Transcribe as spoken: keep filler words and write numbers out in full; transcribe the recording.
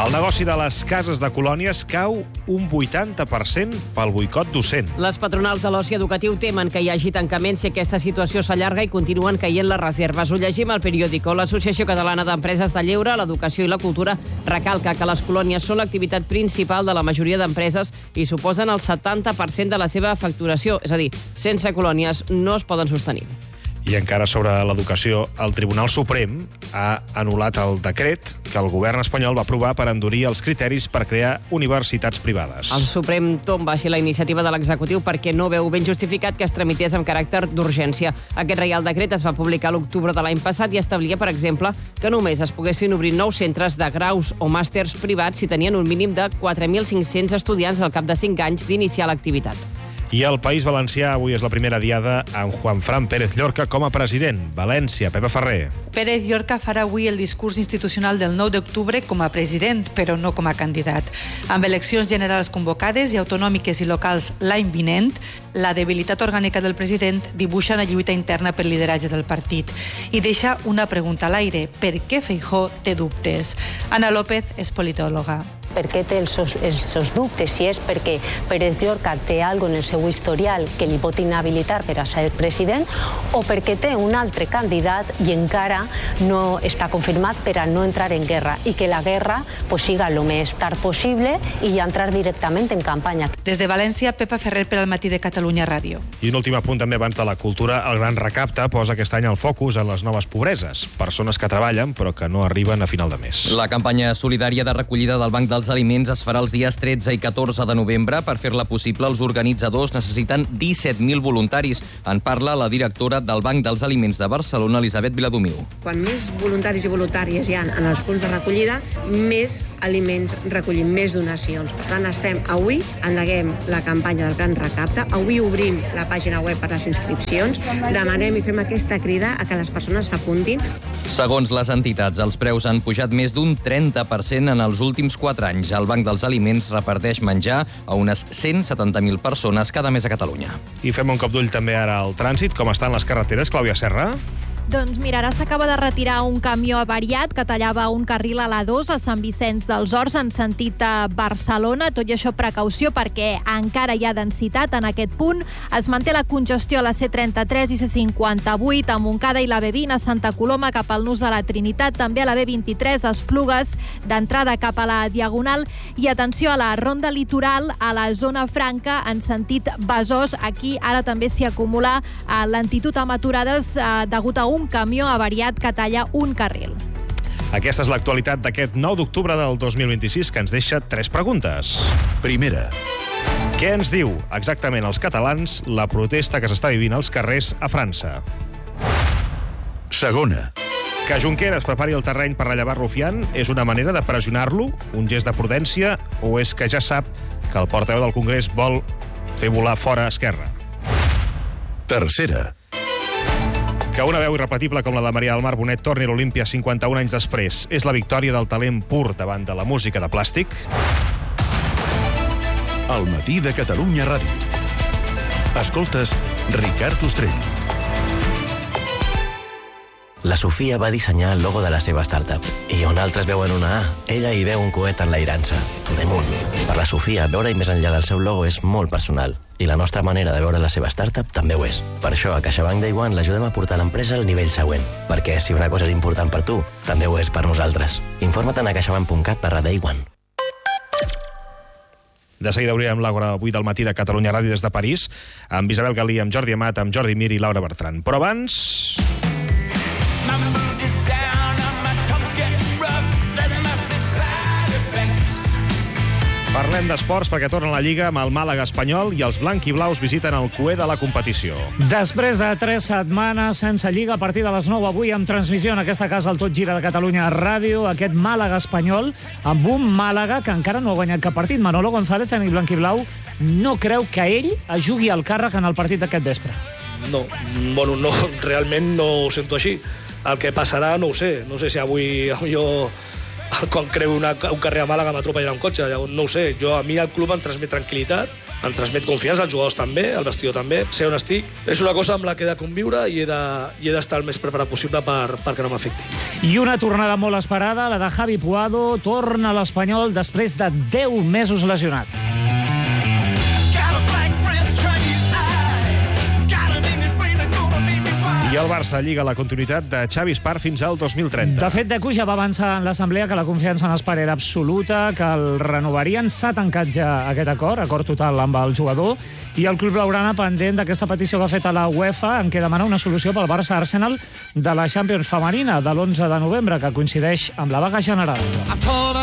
El negoci de les cases de colònies cau un vuitanta per cent pel boicot docent. Les patronals de l'oci educatiu temen que hi hagi tancaments si aquesta situació s'allarga i continuen caient les reserves. Ho llegim al periòdico. L'Associació Catalana d'Empreses de Lleure, l'Educació i la Cultura recalca que les colònies són l'activitat principal de la majoria d'empreses i suposen el setanta per cent de la seva facturació. És a dir, sense colònies no es poden sostenir. I encara sobre l'educació, el Tribunal Suprem ha anul·lat el decret que el govern espanyol va aprovar per endurir els criteris per crear universitats privades. El Suprem tomba així la iniciativa de l'executiu perquè no veu ben justificat que es tramités amb caràcter d'urgència. Aquest Reial Decret es va publicar a l'octubre de l'any passat i establia, per exemple, que només es poguessin obrir nous centres de graus o màsters privats si tenien un mínim de quatre mil cinc-cents estudiants al cap de cinc anys d'iniciar l'activitat. I al País Valencià avui és la primera diada amb Juanfran Pérez Llorca com a president. València, Pepa Ferrer. Pérez Llorca farà avui el discurs institucional del nou d'octubre com a president, però no com a candidat. Amb eleccions generals convocades i autonòmiques i locals l'any vinent, la debilitat orgànica del president dibuixa una lluita interna pel lideratge del partit i deixa una pregunta a l'aire. Per què Feijóo té dubtes? Ana López és politòloga. Per què té els seus, els seus dubtes? Si és perquè Pérez Llorca té alguna en el seu historial que li pot inhabilitar per a ser president o perquè té un altre candidat i encara no està confirmat per a no entrar en guerra i que la guerra pues, siga el més tard possible i ja entrar directament en campanya. Des de València, Pepa Ferrer per al Matí de Catalunya Ràdio. I un últim apunt també abans de la cultura. El Gran Recapte posa aquest any el focus en les noves pobreses. Persones que treballen però que no arriben a final de mes. La campanya solidària de recollida del Banc dels Aliments es farà els dies tretze i catorze de novembre. Per fer-la possible, els organitzadors necessiten disset mil voluntaris. En parla la directora del Banc dels Aliments de Barcelona, Elisabet Viladomiu. Quan més voluntaris i voluntàries hi ha en els punts de recollida, més aliments recollim, més donacions. Per tant, estem avui, endeguem la campanya del Gran Recapte, avui obrim la pàgina web per a les inscripcions, demanem i fem aquesta crida a que les persones s'apuntin. Segons les entitats, els preus han pujat més d'un trenta per cent en els últims quatre anys. El Banc dels Aliments reparteix menjar a unes cent setanta mil persones cada mes a Catalunya. I fem un cop d'ull també ara al trànsit. Com estan les carreteres, Clàudia Serra? Doncs mira, ara s'acaba de retirar un camió avariat que tallava un carril a la dos a Sant Vicenç dels Horts en sentit a Barcelona. Tot i això, precaució perquè encara hi ha densitat en aquest punt. Es manté la congestió a la C trenta-tres i C cinquanta-vuit a Montcada i la B vint a Santa Coloma cap al nus de la Trinitat. També a la B vint-i-tres a Esplugues d'entrada cap a la Diagonal. I atenció a la Ronda Litoral a la zona franca en sentit Besòs. Aquí ara també s'hi acumula eh, lentitud amb aturades eh, degut a un camió avariat que talla un carril. Aquesta és l'actualitat d'aquest nou d'octubre del dos mil vint-i-sis, que ens deixa tres preguntes. Primera. Què ens diu exactament als catalans la protesta que s'està vivint als carrers a França? Segona. Que Junqueras prepari el terreny per rellevar Rufián és una manera de pressionar-lo, un gest de prudència, o és que ja sap que el portaveu del Congrés vol fer volar fora Esquerra? Tercera. Que una veu irrepetible com la de Maria del Mar Bonet torni a l'Olímpia cinquanta-un anys després és la victòria del talent pur davant de la música de plàstic? El Matí de Catalunya Ràdio. Escoltes Ricard Ostrell. La Sofia va dissenyar el logo de la seva startup i on altres veuen una A, ella hi veu un coet enlairant-se, to the moon. Per la Sofia, veure-hi més enllà del seu logo és molt personal i la nostra manera de veure la seva startup també ho és. Per això, a CaixaBank Day One l'ajudem a portar l'empresa al nivell següent, perquè si una cosa és important per tu, també ho és per nosaltres. Informa't a caixabank punt cat barra day one. De seguida obrirem l'hora avui del Matí de Catalunya Ràdio des de París, amb Isabel Galí, amb Jordi Amat, amb Jordi Mir i Laura Bertran. Però abans... Parlem d'esports perquè torna la Lliga amb el Màlaga espanyol i els blanc-i-blaus visiten el cué de la competició. Després de tres setmanes sense Lliga, a partir de les nou avui amb transmissió en aquesta casa al Tot Gira de Catalunya Ràdio, aquest Màlaga espanyol amb un Màlaga que encara no ha guanyat cap partit. Manolo González, tècnic blanc-i-blau, no creu que ell jugui al càrrec en el partit d'aquest vespre. No, bueno, no, realment no ho sento així. El que passarà no ho sé. No sé si avui jo... quan creu una, un carrer a Màlaga m'atropellarà un cotxe, no ho sé. Jo, a mi el club em transmet tranquil·litat em transmet confiança, els jugadors també, el vestidor també, sé on estic. És una cosa amb la que he de conviure i he d'estar de, el més preparat possible per, perquè no m'afecti. I una tornada molt esperada, la de Javi Puado, torna a l'Espanyol després de deu mesos lesionat. I el Barça lliga la continuïtat de Xavi Espart fins al dos mil trenta. De fet, Deco ja va avançar en l'assemblea que la confiança en Espart era absoluta, que el renovarien. S'ha tancat ja aquest acord, acord total amb el jugador, i el club blaugrana pendent d'aquesta petició que ha fet a la UEFA en què demana una solució pel Barça-Arsenal de la Champions femenina de l'onze de novembre, que coincideix amb la vaga general.